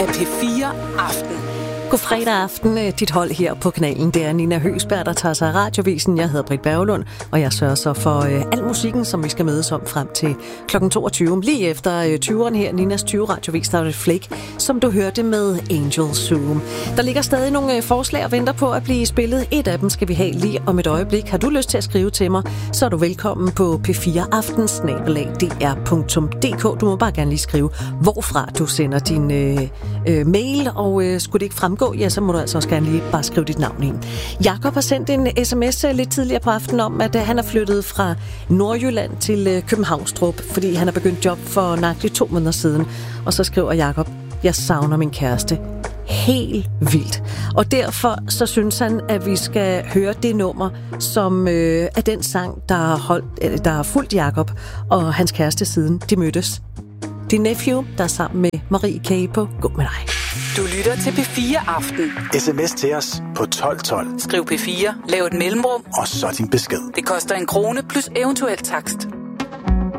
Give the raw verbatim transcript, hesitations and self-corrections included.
af P fire Aften. God fredag aften. Dit hold her på kanalen, det er Nina Høgsberg, der tager sig af radiovisen. Jeg hedder Britt Berglund, og jeg sørger så for øh, al musikken, som vi skal mødes om frem til klokken toogtyve. Lige efter øh, tyveren her, Ninas tyve radiovis, der er et Flake, som du hørte med Angel Zoom. Der ligger stadig nogle øh, forslag og venter på at blive spillet. Et af dem skal vi have lige om et øjeblik. Har du lyst til at skrive til mig, så er du velkommen på p fire aften snabel-a d r punktum d k. Du må bare gerne lige skrive, hvorfra du sender din øh, øh, mail, og øh, skulle det ikke fremgå, ja, så må du altså også gerne lige bare skrive dit navn ind. Jakob har sendt en sms lidt tidligere på aftenen om, at han er flyttet fra Nordjylland til Københavnstrup, fordi han er begyndt job for nøjagtigt to måneder siden. Og så skriver Jakob: jeg savner min kæreste helt vildt. Og derfor så synes han, at vi skal høre det nummer, som øh, er den sang, der har, holdt, der har fulgt Jakob og hans kæreste siden de mødtes. Det er Nephew, der er sammen med Marie K. på Gå med dig. Du lytter til P fire Aften. Sms til os på tolv tolv. Skriv P fire, lav et mellemrum, og så din besked. Det koster en krone plus eventuel takst.